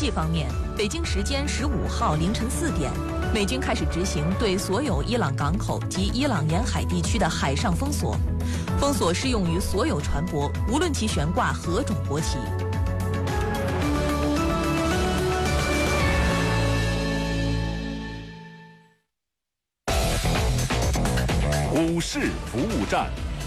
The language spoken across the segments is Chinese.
际方面，北京时间15号凌晨4点，美军开始执行对所有伊朗港口及伊朗沿海地区的海上封锁，封锁适用于所有船舶，无论其悬挂何种国旗。 股市服务站，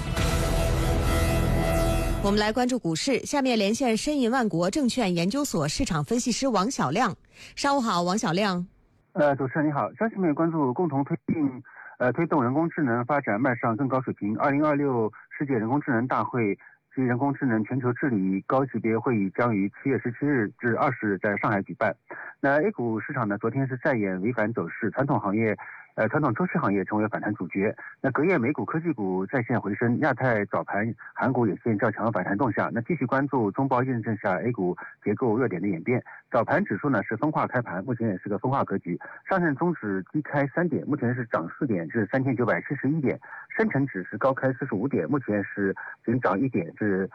我们来关注股市。下面连线申银万国证券研究所市场分析师王小亮。上午好，王小亮。 主持人你好，消息面关注共同推动人工智能发展迈上更高水平。2026世界人工智能大会及人工智能全球治理高级别会议将于7月17日至20日在上海举办。那 A 股市场呢，昨天是再演违反走势，传统周期行业成为反弹主角。那隔夜美股科技股再现回升，亚太早盘韩股也现较强反弹动向。那继续关注中报验证下 A 股结构热点的演变。早盘指数呢是分化开盘，目前也是个分化格局。上证综指低开3点，目前是涨4点至3971点。深成指是高开45点，目前是仅涨1点至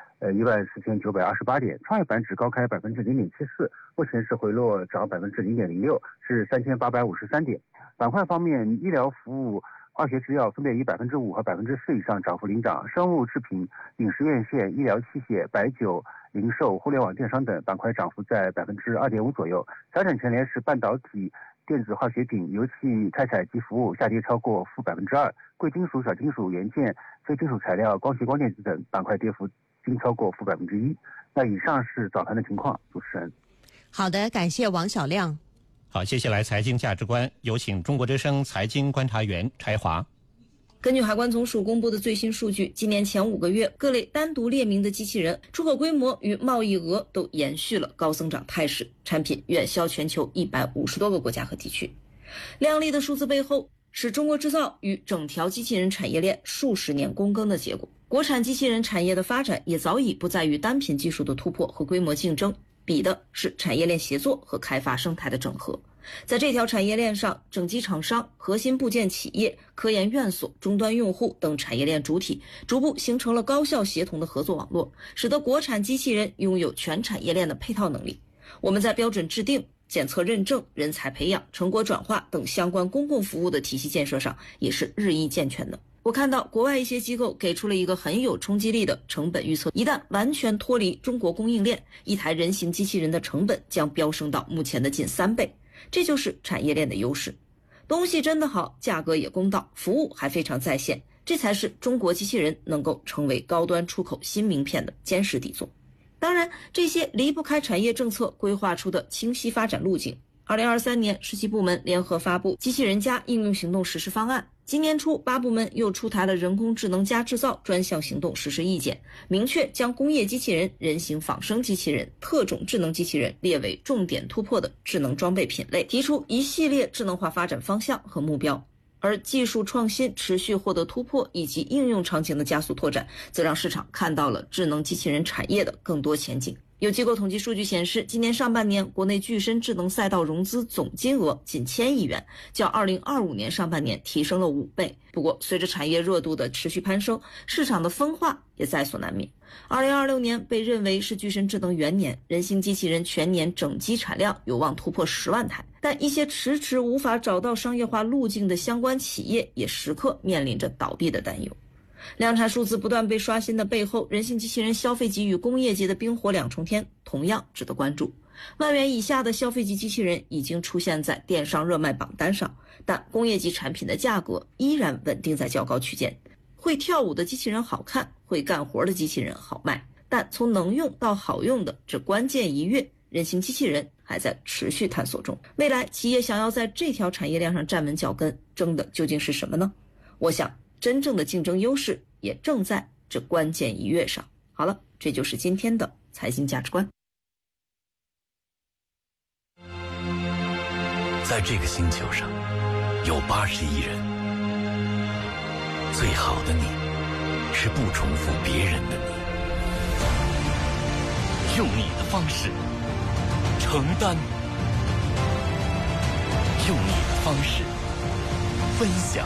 14928点。创业板指高开0.74%，目前是回落涨0.06%，是3853点。板块方面，医疗服务、化学制药分别以5%和4%以上涨幅领涨，生物制品、饮食院线、医疗器械、白酒、零售、互联网电商等板块涨幅在2.5%左右。调整前联是半导体、电子化学品、油气开采及服务下跌超过-2%，贵金属、小金属、元件、非金属材料、光学光电子等板块跌幅均超过1%。那以上是早盘的情况，主持人。 好的，感谢王小亮。 好，接下来财经价值观，有请中国之声财经观察员柴华。 根据海关总署公布的最新数据，今年前5个月，各类单独列明的机器人出口规模与贸易额都延续了高增长态势，产品远销全球150多个国家和地区。亮丽的数字背后，是中国制造与整条机器人产业链数十年躬耕的结果。国产机器人产业的发展也早已不在于单品技术的突破和规模竞争，比的是产业链协作和开发生态的整合。在这条产业链上，整机厂商、核心部件企业、科研院所、终端用户等产业链主体逐步形成了高效协同的合作网络，使得国产机器人拥有全产业链的配套能力。我们在标准制定、检测认证、人才培养、成果转化等相关公共服务的体系建设上也是日益健全的。我看到国外一些机构给出了一个很有冲击力的成本预测，一旦完全脱离中国供应链，一台人形机器人的成本将飙升到目前的近3倍。这就是产业链的优势，东西真的好，价格也公道，服务还非常在线，这才是中国机器人能够成为高端出口新名片的坚实底座。当然，这些离不开产业政策规划出的清晰发展路径。2023年17部门联合发布机器人加应用行动实施方案，今年初8部门又出台了人工智能加制造专项行动实施意见，明确将工业机器人、人形仿生机器人、特种智能机器人列为重点突破的智能装备品类，提出一系列智能化发展方向和目标。而技术创新持续获得突破以及应用场景的加速拓展，则让市场看到了智能机器人产业的更多前景。有机构统计数据显示，今年上半年国内具身智能赛道融资总金额近1000亿元，较2025年上半年提升了5倍。不过，随着产业热度的持续攀升，市场的分化也在所难免。2026年被认为是具身智能元年，人形机器人全年整机产量有望突破10万台，但一些迟迟无法找到商业化路径的相关企业也时刻面临着倒闭的担忧。量产数字不断被刷新的背后，人形机器人消费级与工业级的冰火两重天同样值得关注。万元以下的消费级机器人已经出现在电商热卖榜单上，但工业级产品的价格依然稳定在较高区间。会跳舞的机器人好看，会干活的机器人好卖，但从能用到好用的这关键一跃，人形机器人还在持续探索中。未来企业想要在这条产业链上站稳脚跟，争的究竟是什么呢？我想真正的竞争优势也正在这关键一跃上。好了，这就是今天的财经价值观。 在这个星球上有80亿人，最好的你是不重复别人的你，用你的方式承担，用你的方式分享，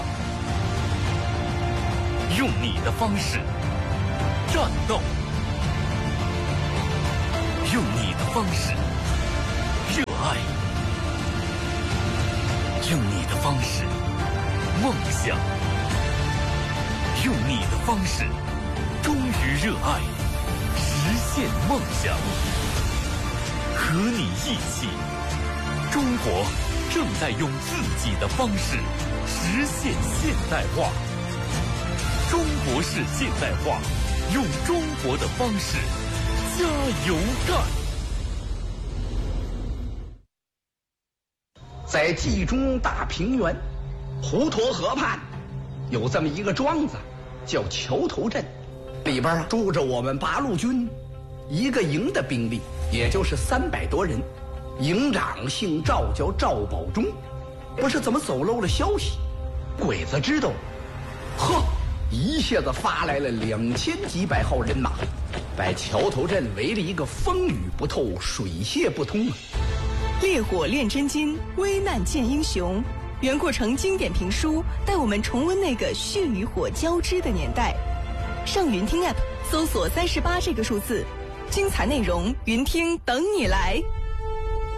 用你的方式战斗，用你的方式热用你的方式梦想，用你的方式忠于热爱，实现梦想。和你一起，中国正在用自己的方式实现现代化。中国式现代化，用中国的方式加油干。 在冀中大平原滹沱河畔，有这么一个庄子，叫桥头镇，里边住着我们八路军一个营的兵力，也就是300多人。营长姓赵，叫赵保忠。不是怎么走漏了消息，鬼子知道，呵，一下子发来了2000几百号人马，把桥头镇围了一个风雨不透，水泄不通啊！ 烈火炼真金，危难见英雄。袁阔成经典评书带我们重温那个血与火交织的年代。上云听 App 搜索38这个数字，精彩内容云听等你来。